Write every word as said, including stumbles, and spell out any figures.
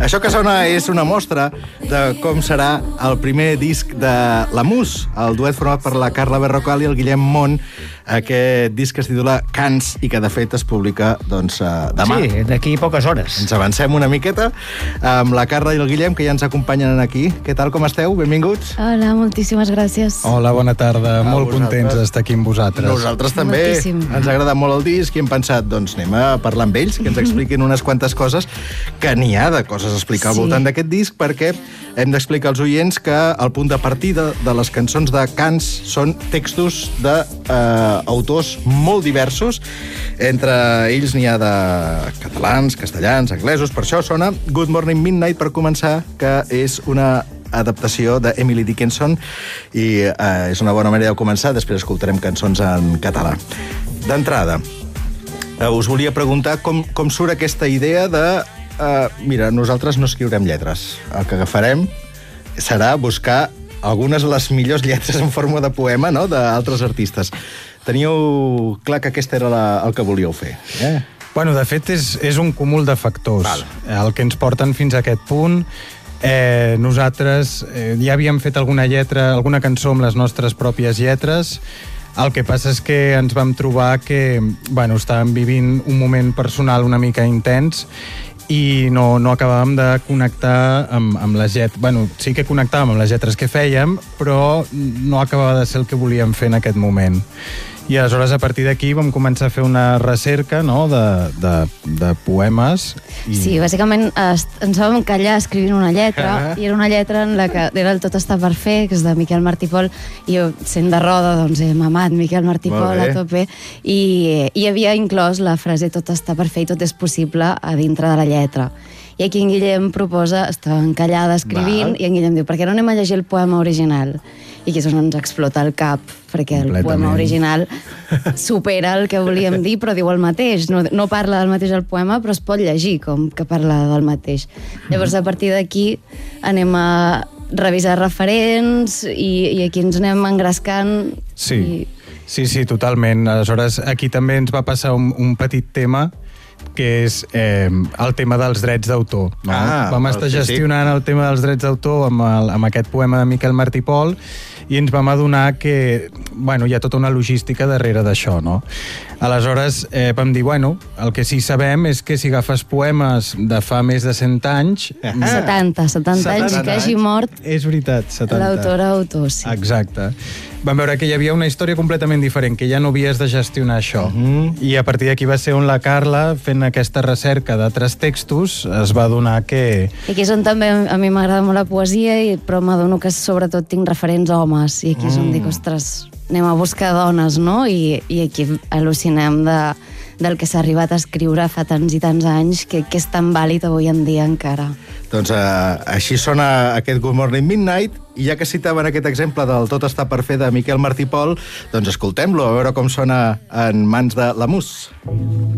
Això que sona és una mostra de com serà el primer disc de La Mus, el duet format per la Carla Berrocal i el Guillem Mont. Aquest disc que es titula Cants i que, de fet, es publica doncs, demà. Sí, d'aquí poques hores. Ens avancem una miqueta amb la Carla i el Guillem, que ja ens acompanyen aquí. Què tal, com esteu? Benvinguts. Hola, moltíssimes gràcies. Hola, bona tarda. A molt vosaltres. contents d'estar aquí amb vosaltres. Nosaltres també. Moltíssim. Ens ha agradat molt el disc i hem pensat, doncs anem a parlar amb ells, que ens expliquin unes quantes coses, que n'hi ha de coses a explicar al Sí. voltant d'aquest disc, perquè hem d'explicar als oients que el punt de partida de les cançons de Cants són textos d'autors eh, molt diversos. Entre ells n'hi ha de catalans, castellans, anglesos. Per això sona Good Morning Midnight, per començar, que és una adaptació d'Emily Dickinson i eh, és una bona manera de començar. Després escoltarem cançons en català. D'entrada, eh, us volia preguntar com, com surt aquesta idea de eh, mira, nosaltres no escriurem lletres. El que agafarem serà buscar algunes de les millors lletres en forma de poema, no?, d'altres artistes. Teníeu clar que aquest era la, el que volíeu fer, eh? Bueno, de fet, és, és un cúmul de factors. Val. El que ens porten fins a aquest punt. Eh, nosaltres eh, ja havíem fet alguna lletra, alguna cançó amb les nostres pròpies lletres. El que passa és que ens vam trobar que, bueno, estàvem vivint un moment personal una mica intens i no, no acabàvem de connectar amb, amb les lletres. Bueno, sí que connectàvem amb les lletres que fèiem, però no acabava de ser el que volíem fer en aquest moment. I aleshores, a partir d'aquí, vam començar a fer una recerca, no?, de, de, de poemes. I... Sí, bàsicament es, ens vam callar escrivint una lletra, Ah. i era una lletra en la que era el Tot està per fer, que és de Miquel Martí Pol, i jo, sent de Roda, doncs he mamat Miquel Martí Molt Pol bé. a tope, i hi havia inclòs la frase Tot està per fer i tot és possible a dintre de la lletra. I aquí en Guillem proposa, estava encallada escrivint, Val. i en Guillem diu, per què no anem a llegir el poema original? I aquí és on ens explota el cap, perquè el poema original supera el que volíem dir, però diu el mateix. No, no parla del mateix el poema, però es pot llegir com que parla del mateix. Llavors, a partir d'aquí, anem a revisar referents i, i aquí ens anem engrescant. Sí, I... sí, sí, totalment. Aleshores, aquí també ens va passar un, un petit tema, que és eh, el tema dels drets d'autor. No? Ah, vam estar sí, sí. gestionant el tema dels drets d'autor amb, el, amb aquest poema de Miquel Martí Pol i ens vam adonar que, bueno, hi ha tota una logística darrere d'això, no? Aleshores eh, vam dir, bueno, el que sí sabem és que si agafes poemes de fa més de cent anys... Ah. setanta, setanta anys setanta que hagi anys. mort És veritat, setanta. l'autor-autor, sí. Exacte. Vam veure que hi havia una història completament diferent, que ja no havies de gestionar això. Mhm. I a partir d'aquí va ser on la Carla, fent aquesta recerca d'altres textos, es va adonar que... I aquí és on també a mi m'agrada molt la poesia, i, però m'adono que sobretot tinc referents homes, i aquí és on dic, ostres, anem a buscar dones, no? I, i aquí al·lucinem de, del que s'ha arribat a escriure fa tants i tants anys, que, que és tan vàlid avui en dia encara. Doncs eh, així sona aquest Good Morning Midnight, i ja que citaven aquest exemple del Tot està per fer de Miquel Martí Pol, doncs escoltem-lo, a veure com sona en mans de La Mus.